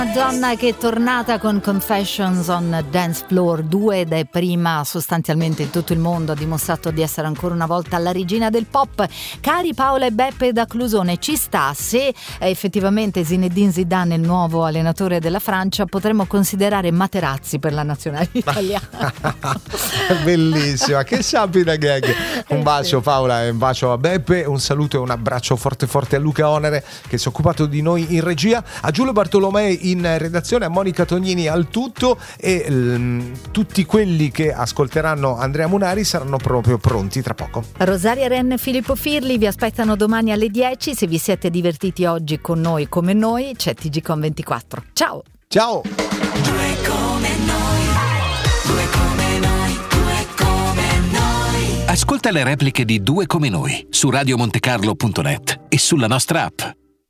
Madonna che è tornata con Confessions on Dance Floor 2 ed è prima sostanzialmente in tutto il mondo, ha dimostrato di essere ancora una volta la regina del pop. Cari Paola e Beppe da Clusone, ci sta se effettivamente Zinedine Zidane è il nuovo allenatore della Francia, potremmo considerare Materazzi per la nazionale italiana. Bellissima, che sapida gag. Un bacio Paola e un bacio a Beppe, un saluto e un abbraccio forte forte a Luca Onere che si è occupato di noi in regia, a Giulio Bartolomei in redazione, a Monica Tognini al tutto e tutti quelli che ascolteranno Andrea Munari saranno proprio pronti tra poco. Rosaria Ren e Filippo Firli vi aspettano domani alle 10. Se vi siete divertiti oggi con noi come noi, c'è TG Con 24. Ciao! Ciao! Due come noi, due come noi, due come noi. Ascolta le repliche di Due come noi su radiomontecarlo.net e sulla nostra app.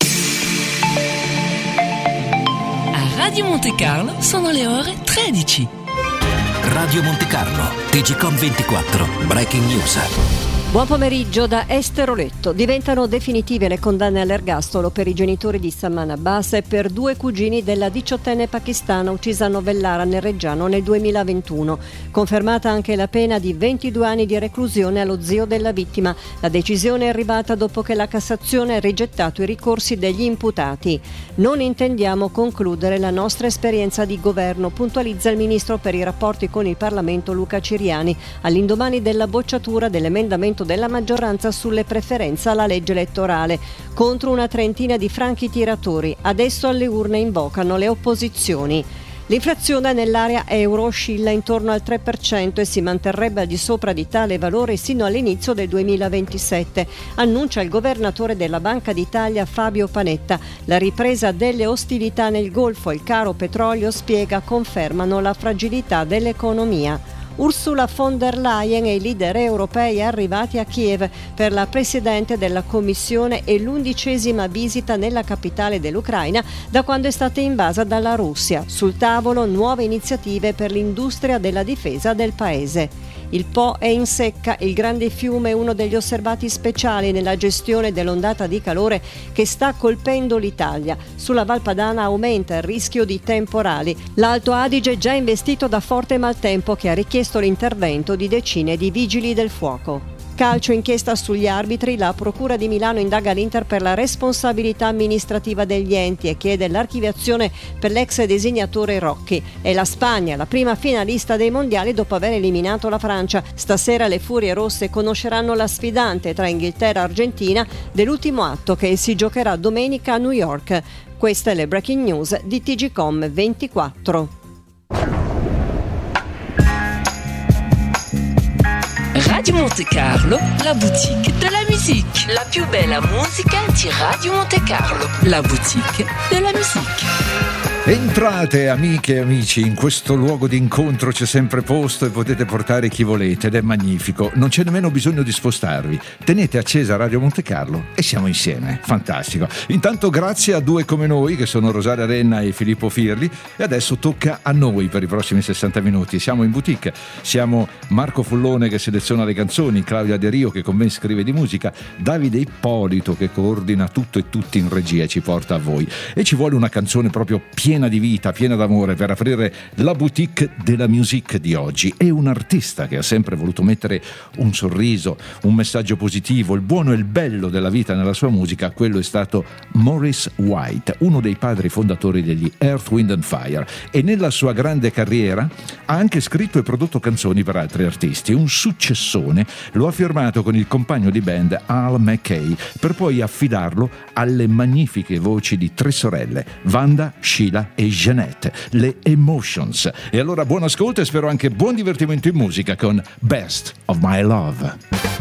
Radio Monte Carlo sono le ore 13. Radio Monte Carlo, TG Con 24, Breaking News. Buon pomeriggio da Esther Oletto. Diventano definitive le condanne all'ergastolo per i genitori di Saman Abbas e per due cugini della 18enne pakistana uccisa a Novellara nel Reggiano nel 2021. Confermata anche la pena di 22 anni di reclusione allo zio della vittima. La decisione è arrivata dopo che la Cassazione ha rigettato i ricorsi degli imputati. Non intendiamo concludere la nostra esperienza di governo, puntualizza il ministro per i rapporti con il Parlamento Luca Ciriani, all'indomani della bocciatura dell'emendamento della maggioranza sulle preferenze alla legge elettorale contro una trentina di franchi tiratori. Adesso alle urne invocano le opposizioni. L'inflazione nell'area euro oscilla intorno al 3% e si manterrebbe al di sopra di tale valore sino all'inizio del 2027, annuncia il governatore della Banca d'Italia Fabio Panetta. La ripresa delle ostilità nel Golfo e il caro petrolio, spiega, confermano la fragilità dell'economia. Ursula von der Leyen e i leader europei arrivati a Kiev per la Presidente della Commissione e l'11ª visita nella capitale dell'Ucraina da quando è stata invasa dalla Russia. Sul tavolo nuove iniziative per l'industria della difesa del paese. Il Po è in secca, il grande fiume è uno degli osservati speciali nella gestione dell'ondata di calore che sta colpendo l'Italia. Sulla Val Padana aumenta il rischio di temporali. L'Alto Adige è già investito da forte maltempo che ha richiesto l'intervento di decine di vigili del fuoco. Calcio, inchiesta sugli arbitri, la Procura di Milano indaga l'Inter per la responsabilità amministrativa degli enti e chiede l'archiviazione per l'ex designatore Rocchi. E la Spagna, la prima finalista dei mondiali dopo aver eliminato la Francia. Stasera le Furie Rosse conosceranno la sfidante tra Inghilterra e Argentina dell'ultimo atto che si giocherà domenica a New York. Queste le breaking news di TG Com 24. Radio Monte Carlo, la boutique de la musique. La più bella musica di Radio Monte Carlo, la boutique de la musique. Entrate amiche e amici, in questo luogo di incontro c'è sempre posto e potete portare chi volete ed è magnifico, non c'è nemmeno bisogno di spostarvi, tenete accesa Radio Monte Carlo e siamo insieme, fantastico. Intanto grazie a Due come noi che sono Rosaria Renna e Filippo Firli e adesso tocca a noi per i prossimi 60 minuti, siamo in boutique, siamo Marco Fullone che seleziona le canzoni, Claudia De Rio che con me scrive di musica, Davide Ippolito che coordina tutto e tutti in regia e ci porta a voi e ci vuole una canzone proprio piena di vita, piena d'amore per aprire la boutique della musique di oggi. È un artista che ha sempre voluto mettere un sorriso, un messaggio positivo, il buono e il bello della vita nella sua musica. Quello è stato Maurice White, uno dei padri fondatori degli Earth, Wind and Fire, e nella sua grande carriera ha anche scritto e prodotto canzoni per altri artisti. Un successone lo ha firmato con il compagno di band Al McKay per poi affidarlo alle magnifiche voci di tre sorelle, Wanda, Sheila e Jeanette, le Emotions. E allora buon ascolto e spero anche buon divertimento in musica con Best of My Love.